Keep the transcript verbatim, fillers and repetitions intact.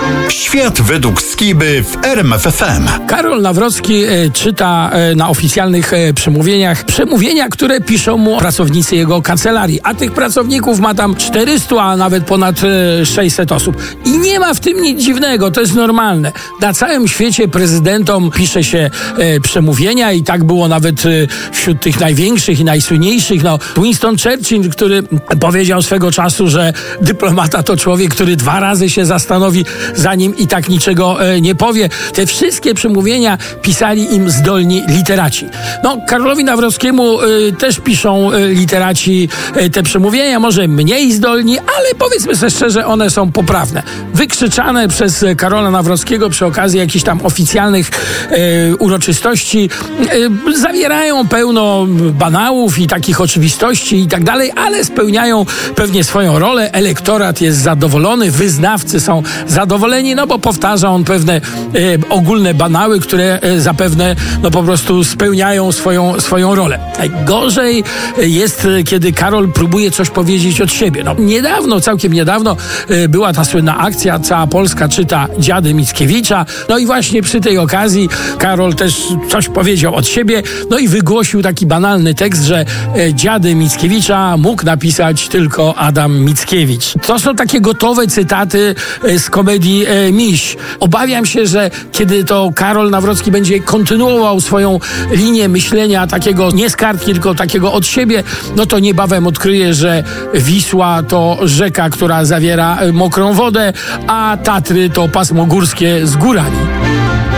Świat według Skiby w R M F F M. Karol Nawrocki e, czyta e, na oficjalnych e, przemówieniach przemówienia, które piszą mu pracownicy jego kancelarii. A tych pracowników ma tam czterysta, a nawet ponad e, sześćset osób. I nie ma w tym nic dziwnego, to jest normalne. Na całym świecie prezydentom pisze się e, przemówienia i tak było nawet e, wśród tych największych i najsłynniejszych. No, Winston Churchill, który powiedział swego czasu, że dyplomata to człowiek, który dwa razy się zastanowi, zanim i tak niczego e, nie powie. Te wszystkie przemówienia pisali im zdolni literaci. No, Karolowi Nawrockiemu e, też piszą e, literaci e, te przemówienia, może mniej zdolni, ale powiedzmy sobie szczerze, one są poprawne. Wykrzyczane przez Karola Nawrockiego przy okazji jakichś tam oficjalnych e, uroczystości e, zawierają pełno banałów i takich oczywistości i tak dalej, ale spełniają pewnie swoją rolę. Elektorat jest zadowolony, wyznawcy są zadowoleni, no bo powtarza on pewne e, ogólne banały, które e, zapewne no po prostu spełniają swoją, swoją rolę. Najgorzej jest, kiedy Karol próbuje coś powiedzieć od siebie. No, niedawno, całkiem niedawno e, była ta słynna akcja Cała Polska czyta Dziady Mickiewicza. No i właśnie przy tej okazji Karol też coś powiedział od siebie, no i wygłosił taki banalny tekst, że e, Dziady Mickiewicza mógł napisać tylko Adam Mickiewicz. To są takie gotowe cytaty e, z komedii e, Miś. Obawiam się, że kiedy to Karol Nawrocki będzie kontynuował swoją linię myślenia takiego nie z kartki, tylko takiego od siebie, no to niebawem odkryje, że Wisła to rzeka, która zawiera mokrą wodę, a Tatry to pasmo górskie z górami.